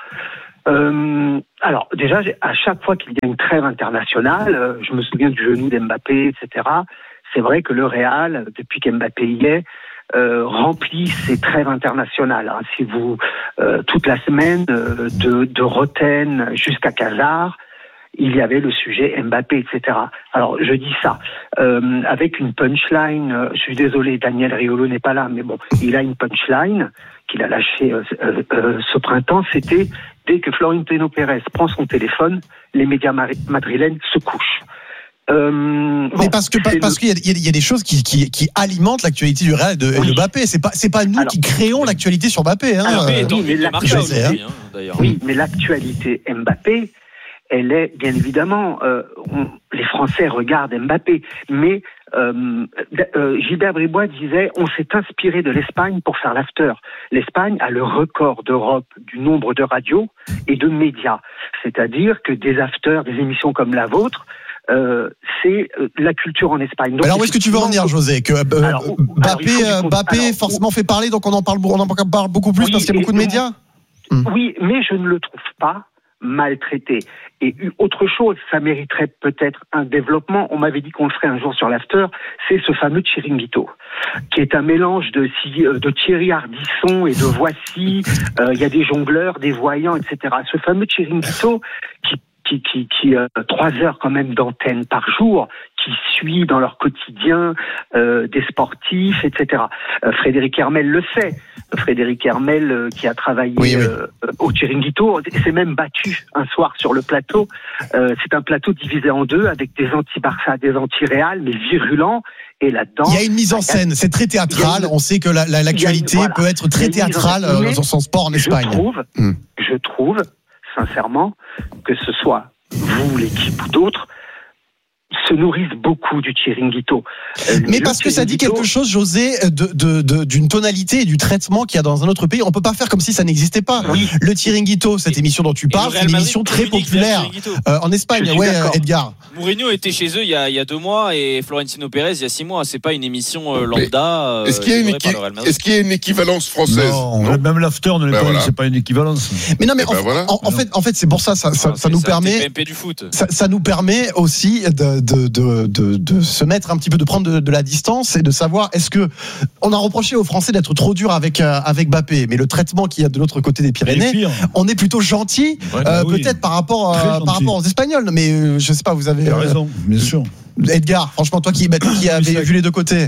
Euh, alors déjà, à chaque fois qu'il y a une trêve internationale, euh, je me souviens du genou d'Mbappé, et cetera. C'est vrai que le Real, depuis qu'Mbappé y est, Euh, remplit ses trêves internationales. Hein. Si vous euh, toute la semaine euh, de, de Rotten jusqu'à Casar, il y avait le sujet Mbappé, et cetera. Alors je dis ça euh, avec une punchline. Euh, je suis désolé, Daniel Riolo n'est pas là, mais bon, il a une punchline qu'il a lâchée euh, euh, euh, ce printemps. C'était dès que Florentino Pérez prend son téléphone, les médias madrilènes se couchent. Euh, mais bon, parce que parce le... qu'il y a, il y a des choses qui, qui, qui alimentent l'actualité du Real et de, oui. de Mbappé. C'est pas c'est pas nous alors, qui créons l'actualité sur Mbappé. Hein. Alors, euh, oui, mais l'actualité, hein, d'ailleurs. Oui, mais l'actualité Mbappé, elle est bien évidemment. Euh, on, les Français regardent Mbappé, mais euh, euh, Gilbert Bribois disait on s'est inspiré de l'Espagne pour faire l'after. L'Espagne a le record d'Europe du nombre de radios et de médias, c'est-à-dire que des afters, des émissions comme la vôtre. Euh, c'est euh, la culture en Espagne. Donc, alors où est-ce que tu veux en venir, José ? Que euh, alors, Mbappé, alors, Mbappé alors, forcément fait parler, donc on en parle, on en parle beaucoup plus oui, parce qu'il y a beaucoup de médias. Oui, mais je ne le trouve pas maltraité. Et autre chose, ça mériterait peut-être un développement. On m'avait dit qu'on le ferait un jour sur l'after. C'est ce fameux Chiringuito, qui est un mélange de, de Thierry Ardisson et de Voici. Il euh, y a des jongleurs, des voyants, et cetera. Ce fameux Chiringuito qui qui, qui, qui euh, trois heures quand même d'antenne par jour, qui suit dans leur quotidien euh, des sportifs, et cetera. Euh, Frédéric Hermel le sait. Frédéric Hermel, euh, qui a travaillé oui, oui. Euh, au Chiringuito, s'est même battu un soir sur le plateau. Euh, c'est un plateau divisé en deux avec des anti-Barça, des anti-Real, mais virulents. Et là-dedans, il y a une mise en scène, c'est très théâtral. Une... On sait que la, la, l'actualité une... voilà. peut être très théâtrale euh, dans son sport en Espagne. Je trouve, hmm. je trouve, sincèrement, que ce soit vous, l'équipe ou d'autres, se nourrissent beaucoup du Chiringuito. Euh, Mais parce que ça dit quelque chose, José, de, de, de, d'une tonalité et du traitement qu'il y a dans un autre pays. On peut pas faire comme si ça n'existait pas. Oui. Le Chiringuito, cette émission dont tu parles, c'est une émission très populaire euh, en Espagne. Ouais, d'accord. Edgar. Mourinho était chez eux il y, a, il y a deux mois et Florentino Pérez il y a six mois. C'est pas une émission euh, lambda. Euh, est-ce, qu'il y a une équi... est-ce qu'il y a une équivalence française? Non, non. Même l'after ne l'est ben pas. Voilà. C'est pas une équivalence. Mais non, mais en, ben voilà. en, en fait, en fait, c'est pour ça. Ça, ça, ça, ça nous ça, permet. P M P du foot. Ça, ça nous permet aussi de, de, de, de, de se mettre un petit peu, de prendre de, de la distance et de savoir est-ce que on a reproché aux Français d'être trop dur avec euh, avec Mbappé, mais le traitement qu'il y a de l'autre côté des Pyrénées, on est plutôt gentil, ouais, euh, oui. peut-être par rapport euh, par rapport aux Espagnols. Mais euh, je sais pas, vous avez euh, raison. Bien sûr. Edgar, franchement, toi qui, bah, toi qui avais vu les deux côtés.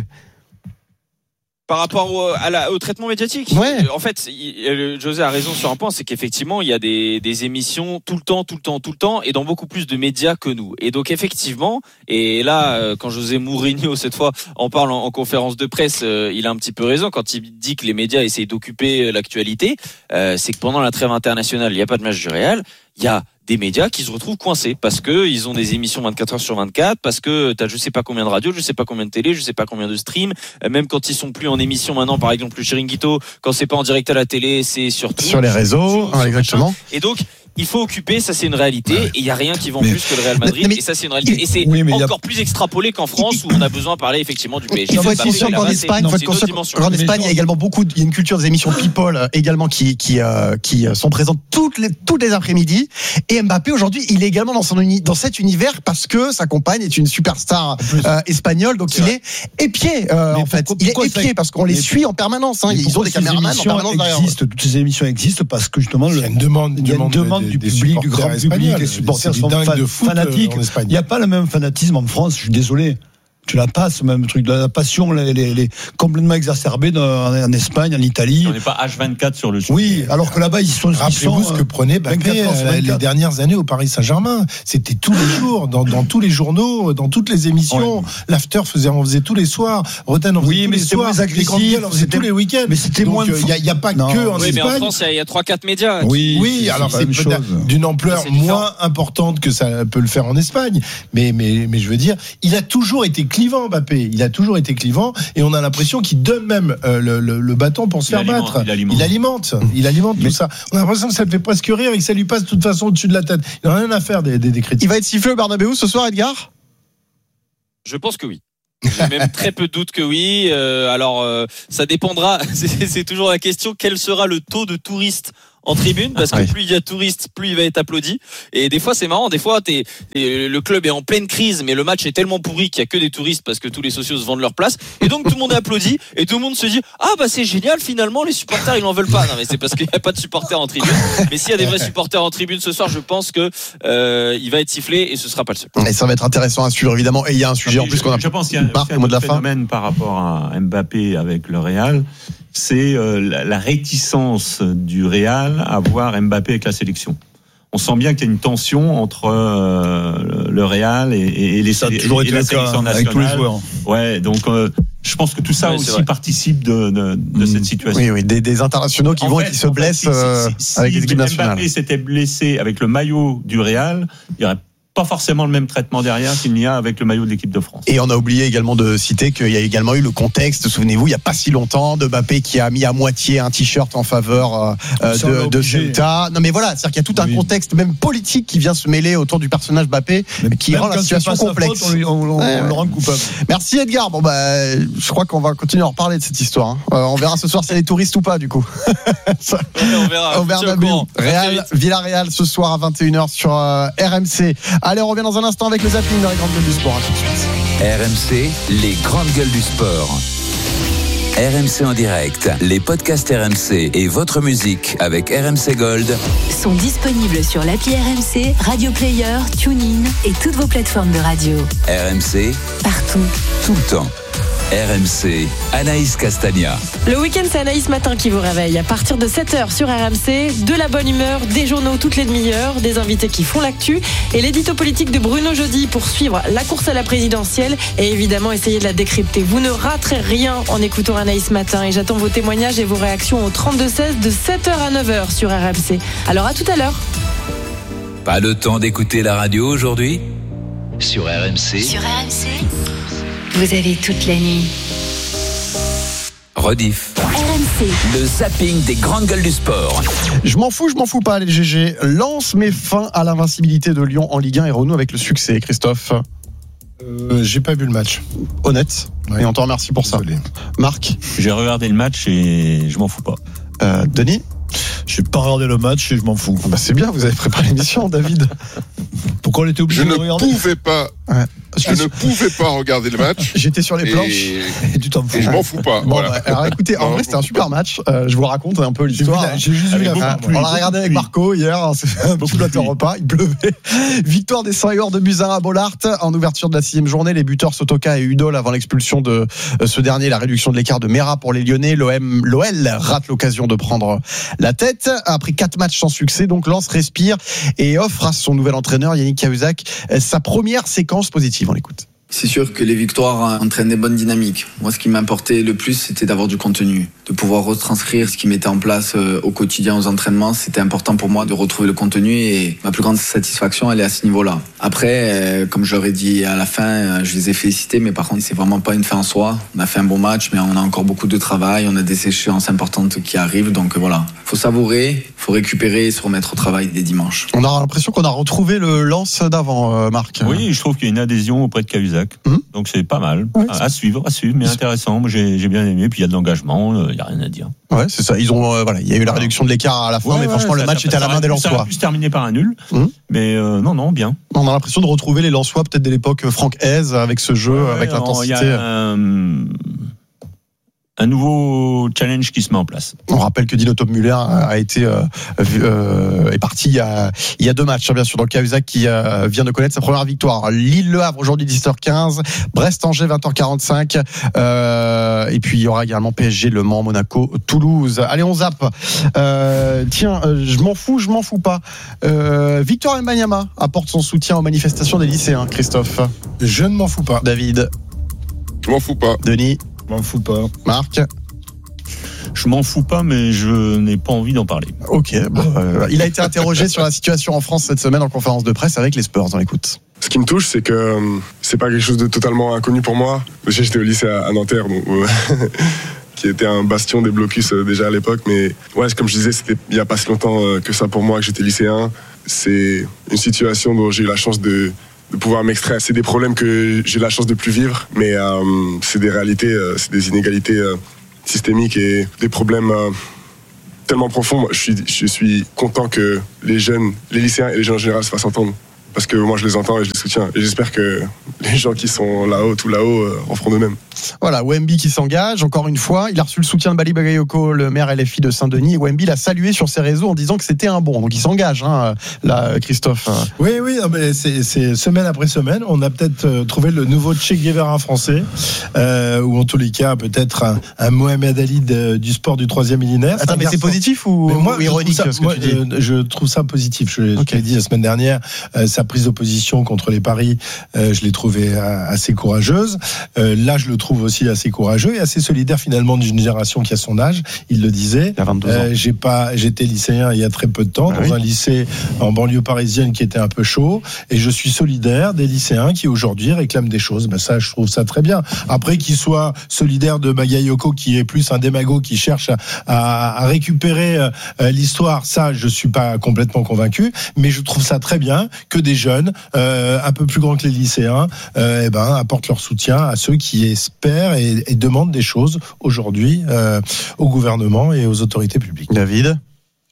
Par rapport au, à la, au traitement médiatique, ouais. En fait, il, José a raison sur un point, c'est qu'effectivement, il y a des, des émissions tout le temps, tout le temps, tout le temps, et dans beaucoup plus de médias que nous. Et donc, effectivement, et là, quand José Mourinho, cette fois, en parle en, en conférence de presse, euh, il a un petit peu raison quand il dit que les médias essayent d'occuper l'actualité. Euh, c'est que pendant la trêve internationale, il n'y a pas de match du Real, il y a des médias qui se retrouvent coincés parce que ils ont des émissions vingt-quatre heures sur vingt-quatre, parce que t'as je sais pas combien de radios, je sais pas combien de télé, je sais pas combien de streams, même quand ils sont plus en émission maintenant, par exemple le Chiringuito, quand c'est pas en direct à la télé, c'est sur Twitch, sur les réseaux, sur, exactement. Machin. Et donc il faut occuper, ça c'est une réalité, et il y a rien qui vend mais, plus que le Real Madrid, mais, mais, et ça c'est une réalité, et c'est oui, encore a... plus extrapolé qu'en France où on a besoin de parler effectivement du P S G. Il faut être conscient qu'en Espagne, en Espagne, il y a également beaucoup, il y a une culture des émissions People également qui qui euh, qui sont présentes toutes les toutes les après-midi. Et Mbappé aujourd'hui, il est également dans son uni, dans cet univers parce que sa compagne est une superstar euh, espagnole, donc c'est il vrai. est épié euh, en fait. Pourquoi, il est épié parce qu'on les suit en permanence. Hein, ils ont des caméramans en permanence derrière. Toutes ces émissions existent parce que justement il y a une demande, il y a une demande du public, du grand public, les supporters sont fanatiques. Il n'y a pas le même fanatisme en France, je suis désolé. Tu l'as pas, ce même truc. La passion, elle est complètement exacerbée en Espagne, en Italie. On n'est pas H vingt-quatre sur le sujet. Oui, alors que là-bas, ils sont. Rappelez-vous ce que prenait Mbappé les dernières années au Paris Saint-Germain. C'était tous les jours, dans, dans tous les journaux, dans toutes les émissions. Ouais. L'after faisait, on faisait tous les soirs. Roten, on faisait oui, tous mais les soirs. Les grandes gueules, on faisait tous les week-ends. Mais c'était moins. Il n'y a, a pas non. que en oui, Espagne. Mais en France, il y a trois quatre médias. Oui, oui. Alors c'est d'une ampleur moins importante que ça peut le faire en Espagne. Mais, mais, mais je veux dire, il a toujours été clivant, Mbappé. Il a toujours été clivant et on a l'impression qu'il donne même euh, le, le, le bâton pour se il faire alimente, battre. Il alimente, il alimente, il alimente tout ça. On a l'impression que ça le fait presque rire et que ça lui passe de toute façon au-dessus de la tête. Il n'a rien à faire des, des, des critiques. Il va être sifflé au Bernabéu ce soir, Edgar ? Je pense que oui. J'ai même très peu de doute que oui. Euh, alors, euh, ça dépendra. C'est, c'est toujours la question. Quel sera le taux de touristes en tribune, parce que oui. plus il y a de touristes, plus il va être applaudi. Et des fois, c'est marrant. Des fois, t'es, t'es, le club est en pleine crise, mais le match est tellement pourri qu'il y a que des touristes parce que tous les socios se vendent leur place. Et donc, tout le monde est applaudi et tout le monde se dit, ah, bah, c'est génial. Finalement, les supporters, ils n'en veulent pas. Non, mais c'est parce qu'il n'y a pas de supporters en tribune. Mais s'il y a des vrais supporters en tribune ce soir, je pense que, euh, il va être sifflé et ce sera pas le seul. Et ça va être intéressant à suivre, évidemment. Et il y a un sujet non, en plus je, qu'on a. Je pense qu'il y a un, un autre phénomène par rapport à Mbappé avec le Real. C'est euh, la, la réticence du Real à voir Mbappé avec la sélection. On sent bien qu'il y a une tension entre euh, le Real et, et, et les ça a toujours et, été et la le sélection cas nationale. avec tous les joueurs. Ouais, donc euh, je pense que tout ça ouais, aussi participe de, de, de mmh. cette situation. Oui, oui, des, des internationaux qui en vont fait, et qui se blessent fait, si, si, euh, avec si les équipes nationales. Si Mbappé s'était blessé avec le maillot du Real, il y aurait pas forcément le même traitement derrière qu'il n'y a avec le maillot de l'équipe de France. Et on a oublié également de citer qu'il y a également eu le contexte, souvenez-vous, il n'y a pas si longtemps, de Mbappé qui a mis à moitié un t-shirt en faveur euh, de, de Ceuta. Non mais voilà, c'est-à-dire qu'il y a tout un oui. contexte même politique qui vient se mêler autour du personnage Mbappé, mais qui rend la situation complexe. Faute, on, lui, on, on, ouais. on le rend coupable. Merci Edgar. Bon bah, je crois qu'on va continuer à en reparler de cette histoire. Hein. Euh, on verra ce soir si elle est touriste ou pas du coup. Ça, on verra. Au Bernabéu. Real, Villarreal ce soir à vingt et une heures sur euh, R M C. Allez, on revient dans un instant avec le zapping dans les grandes gueules du sport. À tout de suite. R M C, les grandes gueules du sport. R M C en direct, les podcasts R M C et votre musique avec R M C Gold sont disponibles sur l'appli R M C, Radio Player, TuneIn et toutes vos plateformes de radio. R M C, partout, tout le temps. R M C, Anaïs Castagna. Le week-end, c'est Anaïs Matin qui vous réveille. À partir de sept heures sur R M C, de la bonne humeur, des journaux toutes les demi-heures, des invités qui font l'actu et l'édito politique de Bruno Jeudi pour suivre la course à la présidentielle et évidemment essayer de la décrypter. Vous ne raterez rien en écoutant Anaïs Matin et j'attends vos témoignages et vos réactions au trente-deux seize de sept heures à neuf heures sur R M C. Alors à tout à l'heure. Pas le temps d'écouter la radio aujourd'hui ? Sur R M C. Sur R M C, vous avez toute la nuit. Rediff. R M C. Le zapping des grandes gueules du sport. Je m'en fous, je m'en fous pas, les G G. Lens met fin à l'invincibilité de Lyon en Ligue un et renoue avec le succès. Christophe euh, J'ai pas vu le match. Honnête. Ouais. Et on te remercie pour ça. Désolé. Marc J'ai regardé le match et je m'en fous pas. Euh, Denis Je n'ai pas regardé le match et je m'en fous. Bah c'est bien, vous avez préparé l'émission, David. Pourquoi on était obligé je de le regarder ? Je ne pouvais pas. Ouais. Je ne pouvais pas regarder le match. J'étais sur les planches. Et, et tu t'en fous. Et je m'en fous pas. Bon, voilà. bah, alors écoutez, en vrai, c'était un super match. Euh, je vous raconte un peu l'histoire. J'ai, vu la, j'ai juste vu la fin. On l'a regardé avec Marco hier. C'est fait beaucoup de repas. Il pleuvait. Victoire des Savoyards de Buzyn à Bollard en ouverture de la sixième journée. Les buteurs Sotoka et Udol avant l'expulsion de ce dernier. La réduction de l'écart de Mera pour les Lyonnais. L'O M, l'O L rate l'occasion de prendre la tête. Après quatre matchs sans succès, donc Lens respire et offre à son nouvel entraîneur Yannick Cahuzac sa première séquence positive. On l'écoute. C'est sûr que les victoires entraînent des bonnes dynamiques. Moi, ce qui m'importait le plus, c'était d'avoir du contenu, de pouvoir retranscrire ce qui mettait en place au quotidien aux entraînements. C'était important pour moi de retrouver le contenu et ma plus grande satisfaction, elle est à ce niveau-là. Après, comme je leur ai dit à la fin, je les ai félicités, mais par contre, c'est vraiment pas une fin en soi. On a fait un bon match, mais on a encore beaucoup de travail, on a des échéances importantes qui arrivent, donc voilà. Faut savourer, faut récupérer et se remettre au travail dès dimanche. On a l'impression qu'on a retrouvé le Lens d'avant, Marc. Oui, je trouve qu'il y a une adhésion auprès de Cahuzac. Mmh. Donc c'est pas mal, ouais, à, à suivre, à suivre, mais intéressant. Moi j'ai, j'ai bien aimé. Puis il y a de l'engagement, il euh, y a rien à dire. Ouais, c'est ça. Ils ont, euh, voilà, il y a eu la réduction de l'écart à la fin, ouais, mais ouais, franchement ça, le match ça, était ça, à la main des Lensois. Ça aurait pu se terminer par un nul, mmh. mais euh, non, non, bien. On a l'impression de retrouver les Lensois peut-être de l'époque Franck Hez avec ce jeu, ouais, avec l'intensité. Il y a un, un nouveau challenge qui se met en place. On rappelle que Dino Top-Müller a été euh, euh, est parti il y a il y a deux matchs, bien sûr. Donc Cahuzac qui euh, vient de connaître sa première victoire. Lille-Le Havre aujourd'hui dix heures quinze, Brest-Angers vingt heures quarante-cinq, euh, et puis il y aura également P S G, Le Mans, Monaco, Toulouse. Allez, on zappe. Euh, tiens, euh, je m'en fous, je m'en fous pas. Euh, Victor Wembanyama apporte son soutien aux manifestations des lycéens. Christophe. Je ne m'en fous pas. David. Je m'en fous pas. Denis. Je m'en fous pas. Marc. Je m'en fous pas, mais je n'ai pas envie d'en parler. Ok. Bon, euh, il a été interrogé sur la situation en France cette semaine en conférence de presse avec les Spurs. On l'écoute. Ce qui me touche, c'est que euh, c'est pas quelque chose de totalement inconnu pour moi. Déjà, j'étais au lycée à, à Nanterre, donc, euh, qui était un bastion des blocus euh, déjà à l'époque. Mais ouais, comme je disais, c'était il y a pas si longtemps euh, que ça pour moi que j'étais lycéen. C'est une situation dont j'ai eu la chance de de pouvoir m'extraire. C'est des problèmes que j'ai la chance de plus vivre, mais euh, c'est des réalités, euh, c'est des inégalités euh, systémiques et des problèmes euh, tellement profonds. Moi, je suis, je suis content que les jeunes, les lycéens et les jeunes en général se fassent entendre. Parce que moi je les entends et je les soutiens. Et j'espère que les gens qui sont là-haut, tout là-haut, euh, en feront de même. Voilà, Wemby qui s'engage, encore une fois. Il a reçu le soutien de Bali Bagayoko, le maire L F I de Saint-Denis. Et Wemby l'a salué sur ses réseaux en disant que c'était un bon. Donc il s'engage, hein, là, Christophe. Oui, oui, mais c'est, c'est semaine après semaine. On a peut-être trouvé le nouveau Che Guevara français, euh, ou en tous les cas, peut-être un, un Mohamed Ali de, du sport du troisième millénaire. Attends, mais c'est positif ou, moi, ou ironique ça, ce que moi, tu dis je, je trouve ça positif. Je, okay. je l'ai dit la semaine dernière, euh, sa prise d'opposition contre les paris, euh, je l'ai trouvé assez courageuse. Euh, là, je le trouve aussi assez courageux et assez solidaire finalement d'une génération qui a son âge. Il le disait. Il y a vingt-deux ans. Euh, j'ai pas, j'étais lycéen il y a très peu de temps ah dans oui. un lycée en banlieue parisienne qui était un peu chaud, et je suis solidaire des lycéens qui aujourd'hui réclament des choses. Ben ça, je trouve ça très bien. Après, qu'il soit solidaire de Bagayoko, qui est plus un démago qui cherche à, à, à récupérer euh, l'histoire, ça, je suis pas complètement convaincu. Mais je trouve ça très bien que des jeunes euh, un peu plus grands que les lycéens, euh, eh ben, apportent leur soutien à ceux qui espèrent et, et demandent des choses aujourd'hui euh, au gouvernement et aux autorités publiques. David ?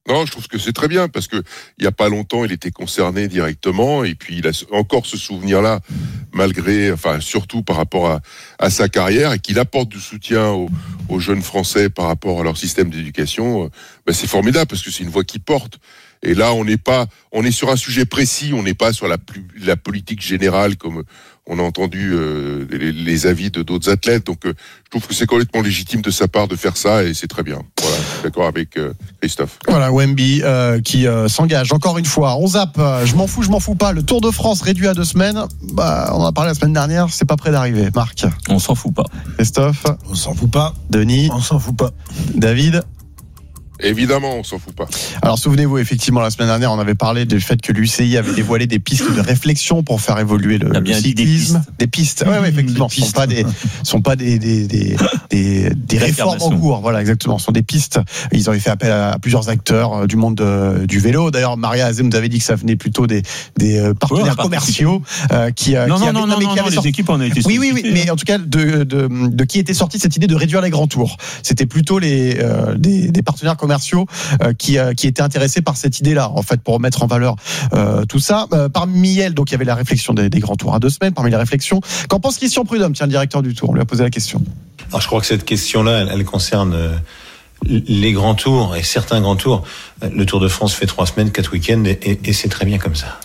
Non, je trouve que c'est très bien parce que il y a pas longtemps, il était concerné directement et puis il a encore ce souvenir-là, malgré, enfin surtout par rapport à, à sa carrière et qu'il apporte du soutien aux, aux jeunes Français par rapport à leur système d'éducation. Euh, ben c'est formidable parce que c'est une voix qui porte. Et là, on n'est pas, on est sur un sujet précis, on n'est pas sur la, plus, la politique générale comme on a entendu euh, les, les avis de d'autres athlètes. Donc, euh, je trouve que c'est complètement légitime de sa part de faire ça et c'est très bien. Voilà, je suis d'accord avec euh, Christophe. Voilà, Wemby euh, qui euh, s'engage encore une fois. On zappe, euh, je m'en fous, je m'en fous pas. Le Tour de France réduit à deux semaines. Bah, on en a parlé la semaine dernière, c'est pas près d'arriver. Marc. On s'en fout pas. Christophe. On s'en fout pas. Denis. On s'en fout pas. David. Évidemment, on s'en fout pas. Alors souvenez-vous, effectivement, la semaine dernière, on avait parlé du fait que l'U C I avait dévoilé des pistes de réflexion pour faire évoluer le, le cyclisme. Des pistes. Des pistes. Ouais, ouais, effectivement, ce ne sont pas des, sont pas des, des, des, des, des réformes en cours. Voilà, exactement. Ce sont des pistes. Ils avaient fait appel à plusieurs acteurs du monde de, du vélo. D'ailleurs, Maria Azem nous avait dit que ça venait plutôt des, des partenaires ouais, commerciaux euh, qui, non, qui non, avaient, non, non, non, non, les équipes en ont été oui, oui, oui, mais en tout cas, de, de, de qui était sortie cette idée de réduire les grands tours. C'était plutôt les, euh, des, des partenaires commerciaux euh, Qui, euh, qui était intéressé par cette idée-là, en fait, pour mettre en valeur euh, tout ça. Euh, parmi elles, donc il y avait la réflexion des, des grands tours à deux semaines. Parmi les réflexions, qu'en pense Christian Prudhomme, tiens, le directeur du Tour, on lui a posé la question. Alors je crois que cette question-là, elle, elle concerne euh, les grands tours et certains grands tours. Le Tour de France fait trois semaines, quatre week-ends, et, et, et c'est très bien comme ça.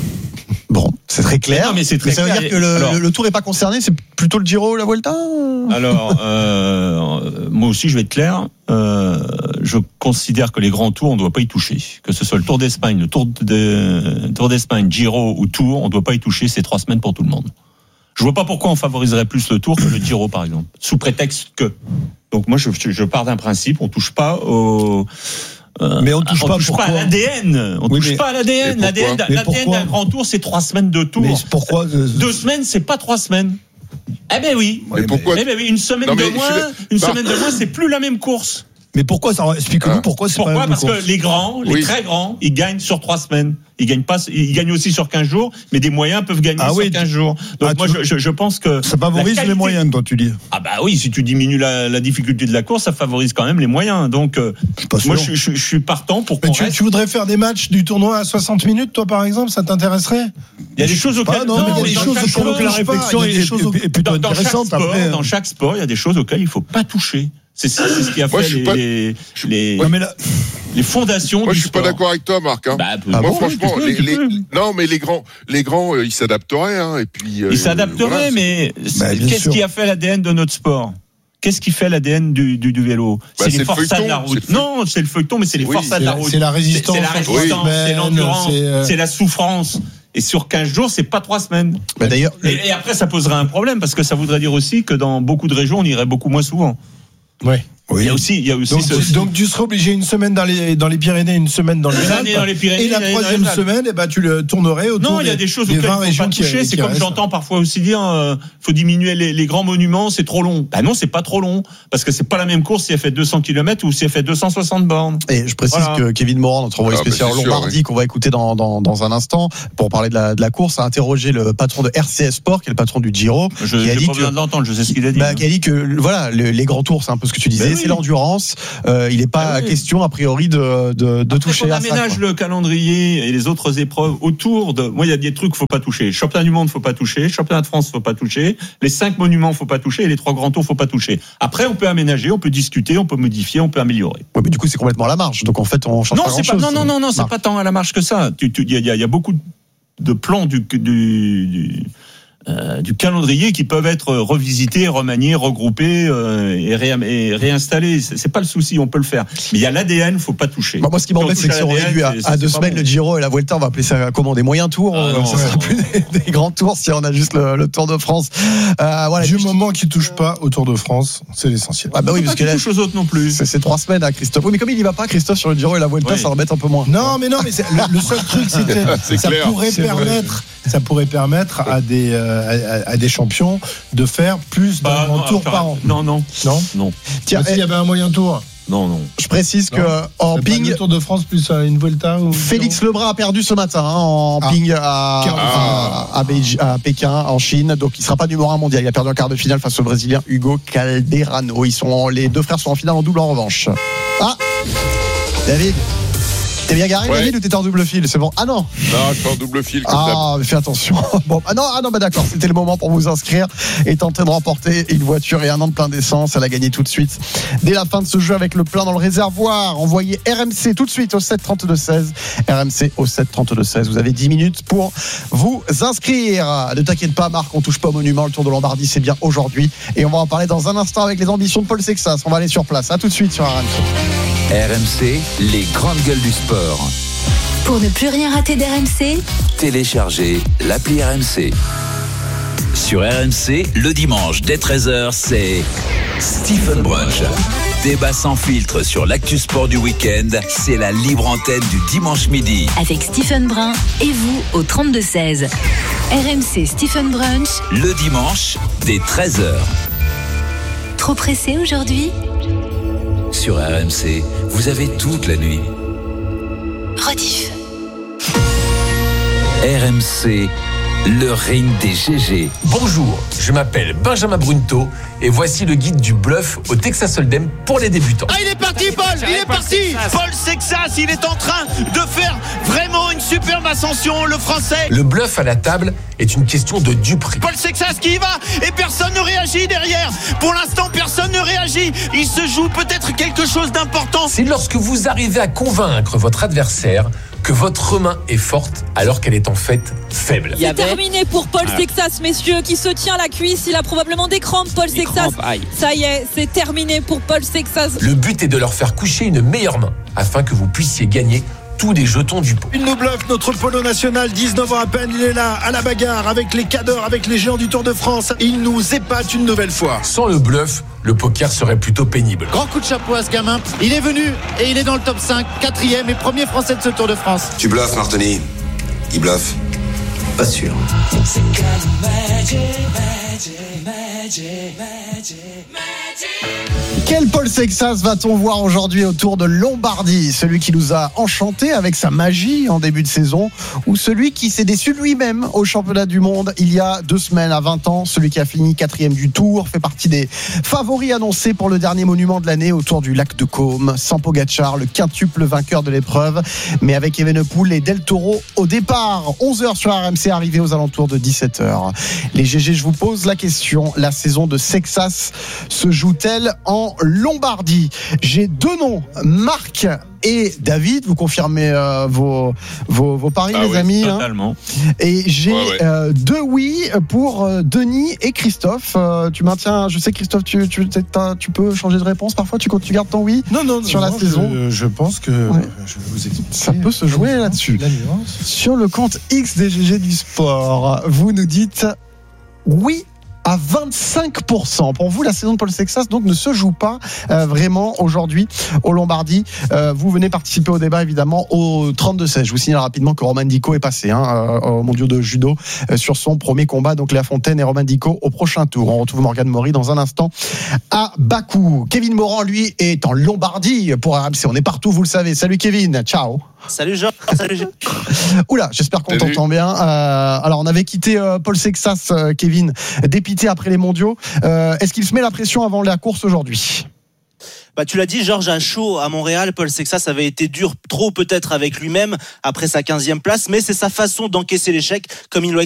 Bon, c'est très clair. Mais, non, mais, c'est très mais ça clair. veut dire que le, Alors, le, le Tour n'est pas concerné, c'est plutôt le Giro ou la Vuelta ? Alors, euh, moi aussi, je vais être clair. Euh, je considère que les grands tours, on ne doit pas y toucher. Que ce soit le Tour d'Espagne, le Tour, de, Tour d'Espagne, Giro ou Tour, on ne doit pas y toucher. C'est trois semaines pour tout le monde. Je vois pas pourquoi on favoriserait plus le Tour que le Giro, par exemple, sous prétexte que. Donc moi, je, je pars d'un principe, on touche pas au. Euh, mais on touche on pas, touche pas à l'A D N. On oui, touche mais, pas à l'A D N. L'A D N, l'A D N d'un grand tour, c'est trois semaines de tour. Mais pourquoi euh, Deux semaines, c'est pas trois semaines. Eh ben oui. Mais pourquoi Eh ben oui, une semaine non, de mais, moins, je... une bah... semaine de moins, c'est plus la même course. Mais pourquoi ça explique-nous ah. pourquoi c'est pourquoi pas la même Parce course. que les grands, les oui. très grands, ils gagnent sur trois semaines. Ils gagnent pas, ils gagnent aussi sur quinze jours, mais des moyens peuvent gagner ah sur oui, quinze jours. Donc ah, moi, je, je, je pense que ça favorise qualité... les moyens, toi, tu dis. Ah bah oui, si tu diminues la, la difficulté de la course, ça favorise quand même les moyens. Donc euh, je moi, je, je, je suis partant pour. Mais qu'on tu, reste... tu voudrais faire des matchs du tournoi à soixante minutes, toi, par exemple, ça t'intéresserait ? Il y a des choses auxquelles non, mais il y a des choses auxquelles la réflexion est plutôt intéressante. Dans chaque sport, il y a des choses auxquelles il faut pas toucher. C'est, c'est, c'est ce qui a moi, fait les, pas, les, je, les, ouais. les fondations moi, du je suis sport. pas d'accord avec toi, Marc. Hein. Bah, moi, bon, franchement, peux, les, les, non, mais les grands, les grands, euh, ils s'adapteraient. Hein, et puis, euh, ils s'adapteraient, voilà, mais bah, qu'est-ce sûr. qui a fait l'A D N de notre sport ? Qu'est-ce qui fait l'A D N du, du, du vélo ? Bah, c'est, c'est les forçats de la route. C'est non, c'est le feuilleton, mais c'est les oui, forçats de la route. C'est la résistance. C'est, c'est la résistance, oui. c'est l'endurance, c'est, euh... c'est la souffrance. Et sur quinze jours, c'est pas trois semaines. Bah, d'ailleurs, et, et après, ça poserait un problème parce que ça voudrait dire aussi que dans beaucoup de régions, on irait beaucoup moins souvent. Ouais. Oui. Il y a aussi, il y a aussi donc, ce... donc tu serais obligé une semaine dans les dans les Pyrénées, une semaine dans les Alpes, dans les Pyrénées, et la troisième semaine, eh ben tu le tournerais autour. Non, il y a des choses auxquelles il faut pas toucher. Qui, c'est qui comme restent. J'entends parfois aussi dire, euh, faut diminuer les, les grands monuments, c'est trop long. Bah non, c'est pas trop long parce que c'est pas la même course si elle fait deux cents kilomètres ou si elle fait deux cent soixante bornes. Et je précise voilà. que Kevin Morand, notre envoyé ah, spécial en Lombardie, oui. qu'on va écouter dans, dans dans un instant pour parler de la de la course, a interrogé le patron de R C S Sport, qui est le patron du Giro. Je qui a dit pas que, besoin de l'entendre, je sais ce qu'il a dit. Bah, qui a dit que voilà, le, les grands tours, c'est un peu ce que tu disais, ben c'est oui. l'endurance. Euh, il n'est pas ah oui. question a priori de de, de Après, toucher on à ça. On aménage le calendrier et les autres épreuves autour de. Moi, il y a des trucs qu'il faut pas toucher. Championnat du monde, faut pas toucher. Championnat de France, faut pas toucher. Les cinq monuments, faut pas toucher. Et les trois grands tours, faut pas toucher. Après, on peut aménager, on peut discuter, on peut modifier, on peut améliorer. Ouais, mais du coup, c'est complètement à la marge. Donc en fait, on change non, pas c'est grand-chose. Pas, non, non, non, non, c'est marche. Pas tant à la marge que ça. Il y, y, y a beaucoup de plans du. du, du Euh, du calendrier qui peuvent être revisités, remaniés, regroupés euh, et, ré, et réinstallés. C'est, c'est pas le souci, on peut le faire. Mais il y a l'A D N, faut pas toucher. Bah moi, ce qui m'embête, c'est que si on réduit à, à deux semaines bon. le Giro et la Vuelta, on va appeler ça comment des moyens tours. Ah, non, ça non, sera non. plus des, des grands tours si on a juste le, le Tour de France. Euh, voilà. Du moment qui touche pas au Tour de France, c'est l'essentiel. Ah bah oui, parce que là, touche aux autres non plus. C'est, c'est trois semaines à Christophe. Oui, mais comme il y va pas, Christophe, sur le Giro et la Vuelta, oui. ça embête un peu moins. Non, mais non, mais c'est, le, le seul truc, c'était c'est ça clair. pourrait c'est permettre, vrai. ça pourrait permettre à des euh, à, à des champions de faire plus d'un bah, grand tour par an. Non, non, non, non. Tiens, s'il y avait un moyen tour. Non, non. Je précise non. que en c'est ping, le Tour de France plus une Vuelta. Ou Félix Lebrun a perdu ce matin hein, en ah. ping à, ah. à, à, Beij- à Pékin, en Chine. Donc il sera pas numéro un mondial. Il a perdu en quart de finale face au Brésilien Hugo Calderano. Ils sont les deux frères sont en finale en double en revanche. Ah, David. T'es bien garé, Ouais. David, ou t'étais en double fil? C'est bon. Ah non. Non, je suis en double fil comme Ah, mais fais attention. Bon, ah non, ah non, bah d'accord. C'était le moment pour vous inscrire et tenter de remporter une voiture et un an de plein d'essence. Elle a gagné tout de suite. Dès la fin de ce jeu avec le plein dans le réservoir, envoyez R M C tout de suite au sept trente-deux seize. R M C au sept trente-deux seize. Vous avez dix minutes pour vous inscrire. Ne t'inquiète pas, Marc, on touche pas au monument. Le Tour de Lombardie, c'est bien aujourd'hui. Et on va en parler dans un instant avec les ambitions de Paul Sexas. On va aller sur place. À tout de suite sur R M C. R M C, les grandes gueules du sport. Pour ne plus rien rater d'R M C, Téléchargez l'appli R M C. Sur R M C, le dimanche dès treize heures, c'est Stephen Brunch. Débat sans filtre sur l'actu sport du week-end, c'est la libre antenne du dimanche midi. avec Stephen Brun et vous au trente-deux seize. R M C Stephen Brunch. Le dimanche dès treize heures. Trop pressé aujourd'hui? Sur R M C, vous avez toute la nuit. Rediff. R M C, le ring des G G. Bonjour, je m'appelle Benjamin Brunto et voici le guide du bluff au Texas Hold'em pour les débutants. Ah, il est parti, Paul! Il est parti! Paul Sexas, il est en train de faire vraiment une superbe ascension, le français. Le bluff à la table est une question de duperie. Paul Sexas qui y va et personne ne réagit derrière. Pour l'instant, personne ne réagit. Il se joue peut-être quelque chose d'important. C'est lorsque vous arrivez à convaincre votre adversaire que votre main est forte alors qu'elle est en fait faible. C'est terminé pour Paul Sexas, messieurs, qui se tient la cuisse. Il a probablement des crampes, Paul Sexas. Ça y est, c'est terminé pour Paul Sexas. Le but est de leur faire coucher une meilleure main afin que vous puissiez gagner tous des jetons du pot. Il nous bluffe, notre polo national, dix-neuf ans à peine, il est là, à la bagarre, avec les cadors, avec les géants du Tour de France. Il nous épate une nouvelle fois. Sans le bluff, le poker serait plutôt pénible. Grand coup de chapeau à ce gamin. Il est venu et il est dans le top cinq, quatrième et premier français de ce Tour de France. Tu bluffes, Martoni. Il bluffe. Pas sûr. Quel Paul Sexas va-t-on voir aujourd'hui au Tour de Lombardie? Celui qui nous a enchantés avec sa magie en début de saison, ou celui qui s'est déçu lui-même au championnat du monde il y a deux semaines à vingt ans? Celui qui a fini quatrième du Tour, fait partie des favoris annoncés pour le dernier monument de l'année autour du lac de Caume. Sans Pogacar, le quintuple vainqueur de l'épreuve, mais avec Evenepoel et Del Toro au départ. onze heures sur R M C, arrivé aux alentours de dix-sept heures. Les G G, je vous pose la question. La saison de Sexas se joue-t-elle en Lombardie? J'ai deux noms, Marc et David. Vous confirmez euh, vos, vos, vos paris, ah les oui, amis, totalement. hein. Et j'ai ouais, ouais. Euh, deux oui pour euh, Denis et Christophe. Euh, tu maintiens, je sais Christophe, tu, tu, tu peux changer de réponse parfois, tu, tu gardes ton oui non, non, sur non, la je, saison. Je pense que ouais. je vais vous expliquer. Ça peut se jouer là-dessus. Sur le compte X des G G du sport, vous nous dites oui à vingt-cinq pour cent. Pour vous, la saison de Paul Sexas donc ne se joue pas euh, vraiment aujourd'hui au Lombardie. Euh, vous venez participer au débat évidemment au trente-deux seize. Je vous signale rapidement que Romain Dico est passé hein, euh, au mondial de judo euh, sur son premier combat. Donc Léa Fontaine et Romain Dico au prochain tour. On retrouve Morgane Maury dans un instant à Bakou. Kevin Morand, lui, est en Lombardie pour R M C. On est partout, vous le savez. Salut Kevin, ciao. Salut Jean, salut Jean. Oula, j'espère qu'on salut. t'entend bien. Euh, alors, on avait quitté euh, Paul Sexas, euh, Kevin, dépité après les mondiaux. Euh, est-ce qu'il se met la pression avant la course aujourd'hui ? Bah, tu l'as dit, Georges, à chaud à Montréal, Paul Sexas avait été dur trop peut-être avec lui-même après sa quinzième place, mais c'est sa façon d'encaisser l'échec, comme il l'a